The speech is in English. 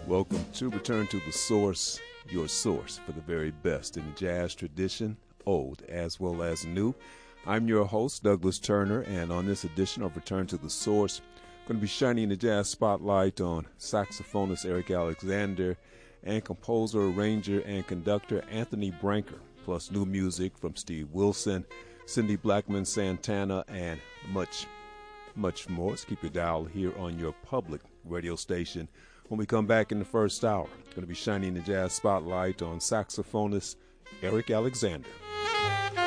Welcome to Return to the Source, your source for the very best in the jazz tradition, old as well as new. I'm your host, Douglas Turner, and on this edition of Return to the Source, I'm going to be shining the jazz spotlight on saxophonist Eric Alexander and composer, arranger, and conductor Anthony Branca, plus new music from Steve Wilson, Cindy Blackman Santana, and much more. So keep your dial here on your public radio station. When we come back in the first hour, going to be shining the jazz spotlight on saxophonist Eric Alexander.